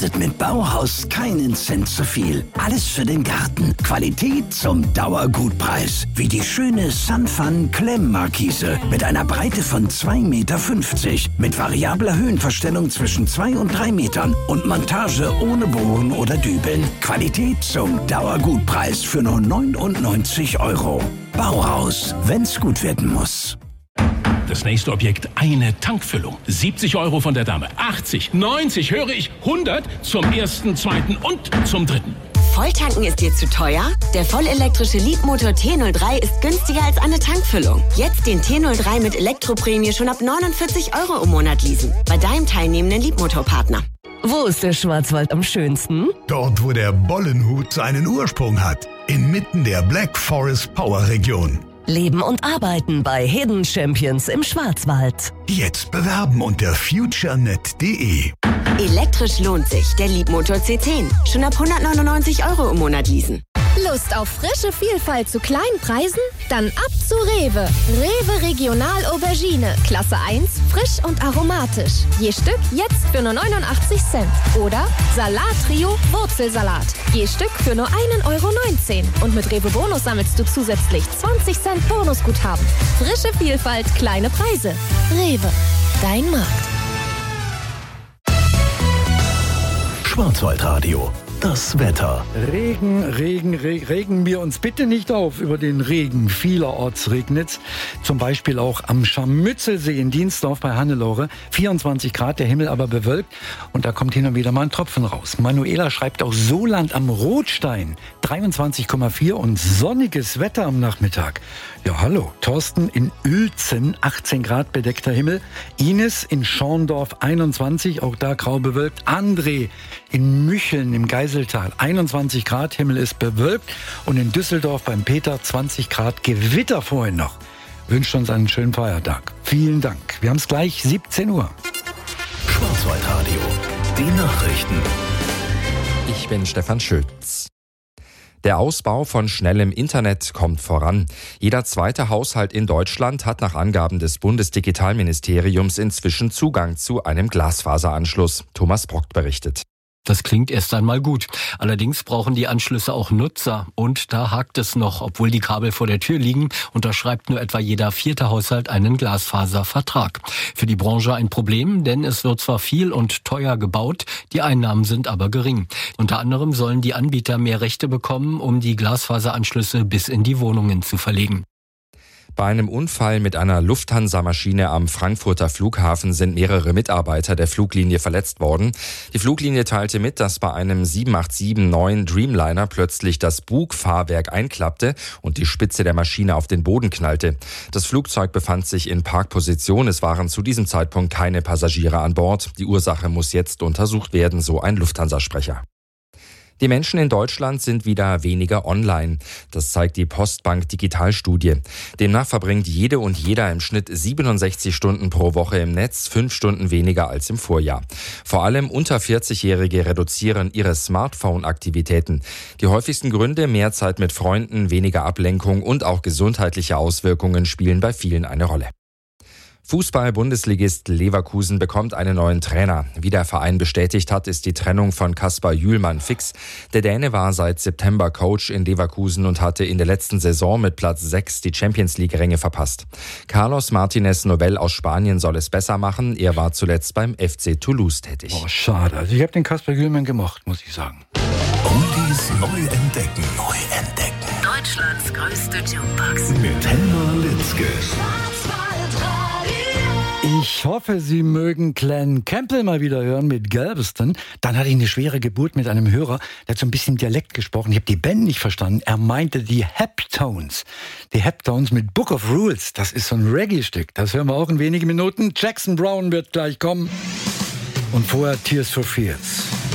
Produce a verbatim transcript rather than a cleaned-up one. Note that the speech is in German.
kostet mit Bauhaus keinen Cent zu viel. Alles für den Garten. Qualität zum Dauergutpreis. Wie die schöne Sunfun Klemmmarkise mit einer Breite von zwei Meter fünfzig. Mit variabler Höhenverstellung zwischen zwei und drei Metern. Und Montage ohne Bohren oder Dübeln. Qualität zum Dauergutpreis für nur neunundneunzig Euro. Bauhaus, wenn's gut werden muss. Das nächste Objekt, eine Tankfüllung. siebzig Euro von der Dame, achtzig, neunzig, höre ich, hundert zum ersten, zweiten und zum dritten. Volltanken ist dir zu teuer? Der vollelektrische Leapmotor T null drei ist günstiger als eine Tankfüllung. Jetzt den T null drei mit Elektroprämie schon ab neunundvierzig Euro im Monat leasen. Bei deinem teilnehmenden Leapmotor-Partner. Wo ist der Schwarzwald am schönsten? Dort, wo der Bollenhut seinen Ursprung hat. Inmitten der Black Forest Power Region. Leben und arbeiten bei Hidden Champions im Schwarzwald. Jetzt bewerben unter futurenet punkt de. Elektrisch lohnt sich. Der Leapmotor C zehn. Schon ab hundertneunundneunzig Euro im Monat leasen. Lust auf frische Vielfalt zu kleinen Preisen? Dann ab zu Rewe. Rewe Regional Aubergine. Klasse eins, frisch und aromatisch. Je Stück jetzt für nur neunundachtzig Cent. Oder Salat Trio Wurzelsalat. Je Stück für nur ein Euro neunzehn. Und mit Rewe Bonus sammelst du zusätzlich zwanzig Cent Bonusguthaben. Frische Vielfalt, kleine Preise. Rewe, dein Markt. Schwarzwaldradio. Das Wetter. Regen, Regen, Regen, regen wir uns bitte nicht auf über den Regen. Vielerorts regnet's. Zum Beispiel auch am Scharmützelsee in Dienstdorf bei Hannelore. vierundzwanzig Grad, der Himmel aber bewölkt. Und da kommt hin und wieder mal ein Tropfen raus. Manuela schreibt auch Soland am Rotstein. dreiundzwanzig Komma vier und sonniges Wetter am Nachmittag. Ja, hallo. Thorsten in Uelzen, achtzehn Grad, bedeckter Himmel. Ines in Schorndorf, einundzwanzig, auch da grau bewölkt. André in Mücheln im Geiseltal, einundzwanzig Grad, Himmel ist bewölkt. Und in Düsseldorf beim Peter, zwanzig Grad, Gewitter vorhin noch. Wünscht uns einen schönen Feiertag. Vielen Dank. Wir haben es gleich, siebzehn Uhr. Schwarzwaldradio. Die Nachrichten. Ich bin Stefan Schütz. Der Ausbau von schnellem Internet kommt voran. Jeder zweite Haushalt in Deutschland hat nach Angaben des Bundesdigitalministeriums inzwischen Zugang zu einem Glasfaseranschluss. Thomas Brockt berichtet. Das klingt erst einmal gut. Allerdings brauchen die Anschlüsse auch Nutzer. Und da hakt es noch. Obwohl die Kabel vor der Tür liegen, unterschreibt nur etwa jeder vierte Haushalt einen Glasfaservertrag. Für die Branche ein Problem, denn es wird zwar viel und teuer gebaut, die Einnahmen sind aber gering. Unter anderem sollen die Anbieter mehr Rechte bekommen, um die Glasfaseranschlüsse bis in die Wohnungen zu verlegen. Bei einem Unfall mit einer Lufthansa-Maschine am Frankfurter Flughafen sind mehrere Mitarbeiter der Fluglinie verletzt worden. Die Fluglinie teilte mit, dass bei einem sieben acht sieben neun Dreamliner plötzlich das Bugfahrwerk einklappte und die Spitze der Maschine auf den Boden knallte. Das Flugzeug befand sich in Parkposition. Es waren zu diesem Zeitpunkt keine Passagiere an Bord. Die Ursache muss jetzt untersucht werden, so ein Lufthansa-Sprecher. Die Menschen in Deutschland sind wieder weniger online. Das zeigt die Postbank Digitalstudie. Demnach verbringt jede und jeder im Schnitt siebenundsechzig Stunden pro Woche im Netz, fünf Stunden weniger als im Vorjahr. Vor allem unter vierzig-Jährige reduzieren ihre Smartphone-Aktivitäten. Die häufigsten Gründe: mehr Zeit mit Freunden, weniger Ablenkung und auch gesundheitliche Auswirkungen spielen bei vielen eine Rolle. Fußball-Bundesligist Leverkusen bekommt einen neuen Trainer. Wie der Verein bestätigt hat, ist die Trennung von Kaspar Jühlmann fix. Der Däne war seit September Coach in Leverkusen und hatte in der letzten Saison mit Platz sechs die Champions-League-Ränge verpasst. Carlos Martinez Novell aus Spanien soll es besser machen. Er war zuletzt beim F C Toulouse tätig. Oh, schade. Also ich habe den Kaspar Jühlmann gemocht, muss ich sagen. Oldies neu entdecken. Neu entdecken. Deutschlands größte Jukebox. Mit Helma Litzke. Ich hoffe, Sie mögen Glenn Campbell mal wieder hören mit Galveston. Dann hatte ich eine schwere Geburt mit einem Hörer, der hat so ein bisschen Dialekt gesprochen. Ich habe die Band nicht verstanden. Er meinte die Heptones. Die Heptones mit Book of Rules. Das ist so ein Reggae-Stück. Das hören wir auch in wenigen Minuten. Jackson Brown wird gleich kommen. Und vorher Tears for Fears.